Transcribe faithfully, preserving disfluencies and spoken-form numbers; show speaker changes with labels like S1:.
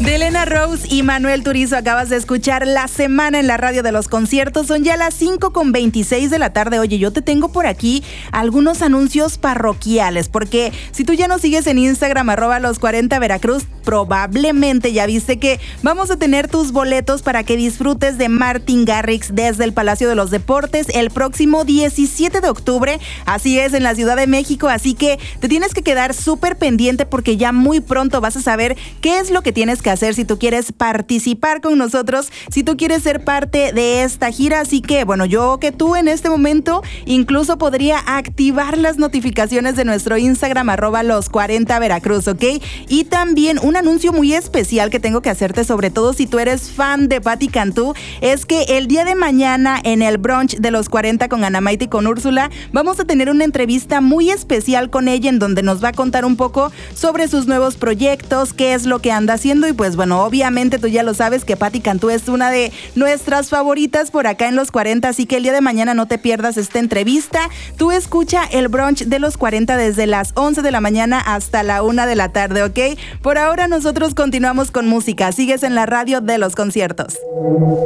S1: De Elena Rose y Manuel Turizo acabas de escuchar La Semana en la radio de los conciertos. Son ya las cinco con veintiséis de la tarde. Oye, yo te tengo por aquí algunos anuncios parroquiales, porque si tú ya nos sigues en Instagram, arroba los cuarenta Veracruz, probablemente ya viste que vamos a tener tus boletos para que disfrutes de Martin Garrix desde el Palacio de los Deportes el próximo diecisiete de octubre. Así es, en la Ciudad de México. Así que te tienes que quedar súper pendiente, porque ya muy pronto vas a saber qué es lo que tienes que hacer si tú quieres participar con nosotros, si tú quieres ser parte de esta gira. Así que, bueno, yo que tú en este momento incluso podría activar las notificaciones de nuestro Instagram, arroba los cuarenta Veracruz, ¿ok? Y también un anuncio muy especial que tengo que hacerte, sobre todo si tú eres fan de Patti Cantú, es que el día de mañana en el brunch de los cuarenta con Ana Maite y con Úrsula, vamos a tener una entrevista muy especial con ella, en donde nos va a contar un poco sobre sus nuevos proyectos, qué es lo que anda haciendo. Y pues bueno, obviamente tú ya lo sabes que Patti Cantú es una de nuestras favoritas por acá en los cuarenta, así que el día de mañana no te pierdas esta entrevista. Tú escucha el brunch de los cuarenta desde las once de la mañana hasta la una de la tarde, ¿ok? Por ahora nosotros continuamos con música. Sigues en la radio de los conciertos.